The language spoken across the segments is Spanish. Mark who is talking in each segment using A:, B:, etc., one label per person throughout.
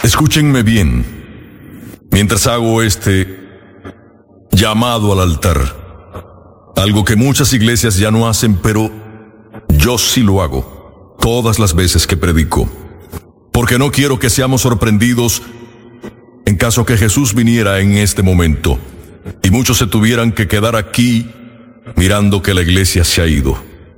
A: Escúchenme bien, mientras hago este llamado al altar, algo que muchas iglesias ya no hacen, pero yo sí lo hago todas las veces que predico, porque no quiero que seamos sorprendidos en caso que Jesús viniera en este momento y muchos se tuvieran que quedar aquí mirando que la iglesia se ha ido.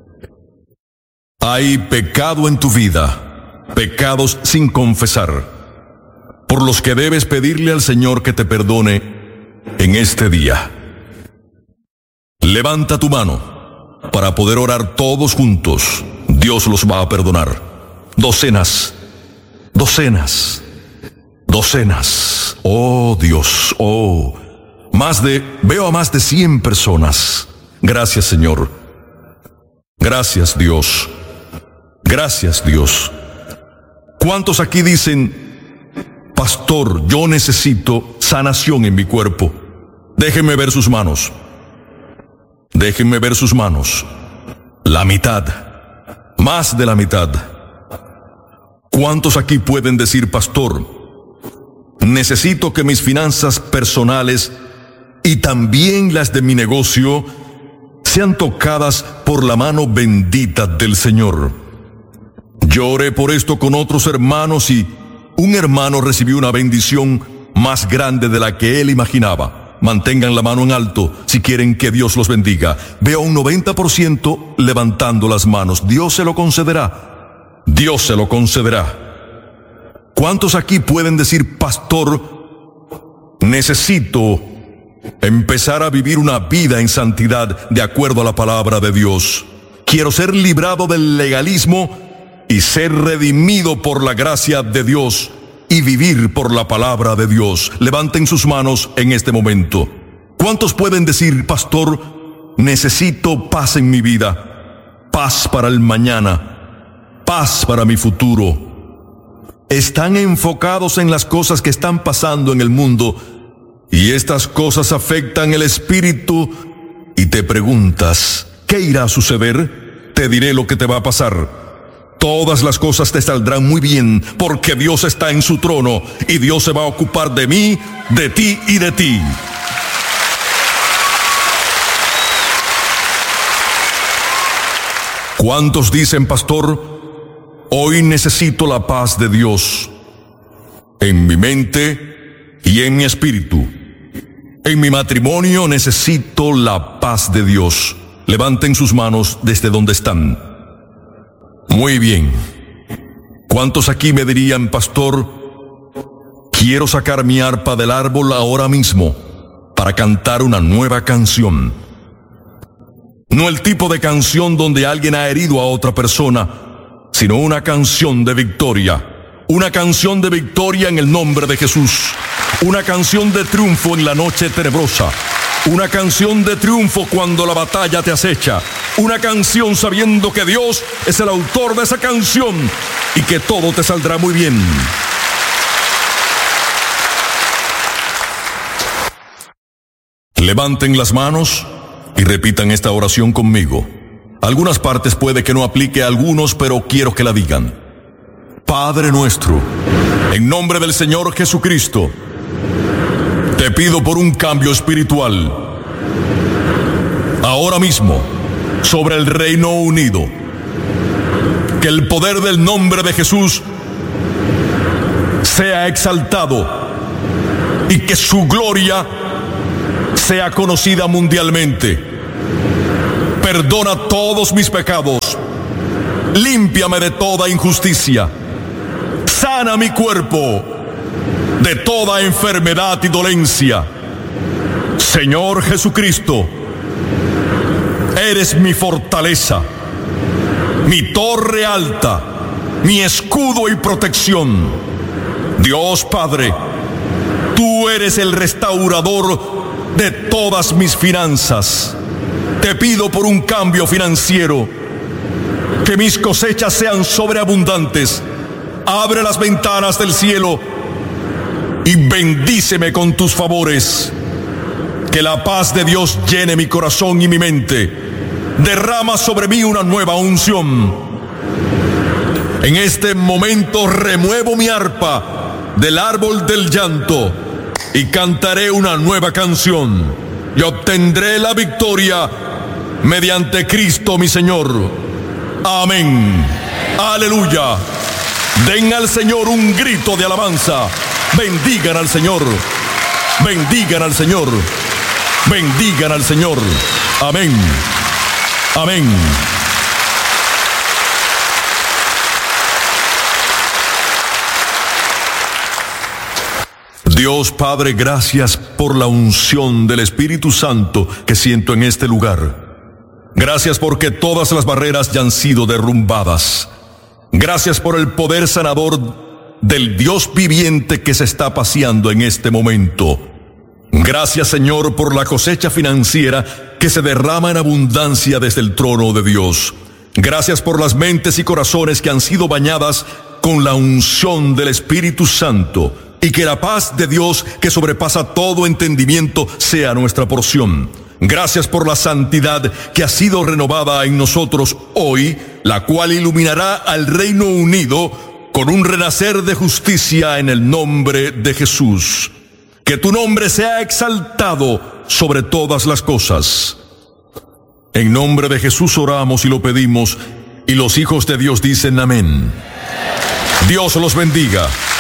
A: Hay pecado en tu vida, pecados sin confesar, por los que debes pedirle al Señor que te perdone en este día. Levanta tu mano para poder orar todos juntos. Dios los va a perdonar. Docenas. Oh Dios, veo a más de 100 personas. Gracias, Señor. Gracias, Dios. Gracias, Dios. ¿Cuántos aquí dicen: Pastor, yo necesito sanación en mi cuerpo? Déjenme ver sus manos. Déjenme ver sus manos. La mitad. Más de la mitad. ¿Cuántos aquí pueden decir: Pastor, necesito que mis finanzas personales y también las de mi negocio sean tocadas por la mano bendita del Señor? Yo oré por esto con otros hermanos y un hermano recibió una bendición más grande de la que él imaginaba. Mantengan la mano en alto si quieren que Dios los bendiga. Veo un 90% levantando las manos. Dios se lo concederá. Dios se lo concederá. ¿Cuántos aquí pueden decir: Pastor, necesito empezar a vivir una vida en santidad de acuerdo a la palabra de Dios? Quiero ser librado del legalismo y ser redimido por la gracia de Dios y vivir por la palabra de Dios. Levanten sus manos en este momento. ¿Cuántos pueden decir: Pastor, necesito paz en mi vida, paz para el mañana, paz para mi futuro? Están enfocados en las cosas que están pasando en el mundo y estas cosas afectan el espíritu y te preguntas: ¿qué irá a suceder? Te diré lo que te va a pasar. Todas las cosas te saldrán muy bien, porque Dios está en su trono y Dios se va a ocupar de mí, de ti y de ti. ¿Cuántos dicen: Pastor, hoy necesito la paz de Dios en mi mente y en mi espíritu? En mi matrimonio necesito la paz de Dios. Levanten sus manos desde donde están. Muy bien. ¿Cuántos aquí me dirían: Pastor, quiero sacar mi arpa del árbol ahora mismo para cantar una nueva canción? No el tipo de canción donde alguien ha herido a otra persona, sino una canción de victoria. Una canción de victoria en el nombre de Jesús. Una canción de triunfo en la noche tenebrosa. Una canción de triunfo cuando la batalla te acecha. Una canción sabiendo que Dios es el autor de esa canción y que todo te saldrá muy bien. Levanten las manos y repitan esta oración conmigo. Algunas partes puede que no aplique a algunos, pero quiero que la digan. Padre nuestro, en nombre del Señor Jesucristo, te pido por un cambio espiritual. Ahora mismo, sobre el Reino Unido, que el poder del nombre de Jesús sea exaltado y que su gloria sea conocida mundialmente. Perdona todos mis pecados, límpiame de toda injusticia, sana mi cuerpo de toda enfermedad y dolencia. Señor Jesucristo, eres mi fortaleza, mi torre alta, mi escudo y protección. Dios Padre, tú eres el restaurador de todas mis finanzas. Te pido por un cambio financiero, que mis cosechas sean sobreabundantes. Abre las ventanas del cielo y bendíceme con tus favores. Que la paz de Dios llene mi corazón y mi mente. Derrama sobre mí una nueva unción. En este momento remuevo mi arpa del árbol del llanto y cantaré una nueva canción y obtendré la victoria mediante Cristo mi Señor. Amén. Aleluya. Den al Señor un grito de alabanza. Bendigan al Señor. Bendigan al Señor. Bendigan al Señor. Amén. Amén. Dios Padre, gracias por la unción del Espíritu Santo que siento en este lugar. Gracias porque todas las barreras ya han sido derrumbadas. Gracias por el poder sanador del Dios viviente que se está paseando en este momento. Gracias, Señor, por la cosecha financiera que se derrama en abundancia desde el trono de Dios. Gracias por las mentes y corazones que han sido bañadas con la unción del Espíritu Santo. Y que la paz de Dios, que sobrepasa todo entendimiento, sea nuestra porción. Gracias por la santidad que ha sido renovada en nosotros hoy, la cual iluminará al Reino Unido con un renacer de justicia en el nombre de Jesús. Que tu nombre sea exaltado sobre todas las cosas. En nombre de Jesús oramos y lo pedimos, y los hijos de Dios dicen amén. Dios los bendiga.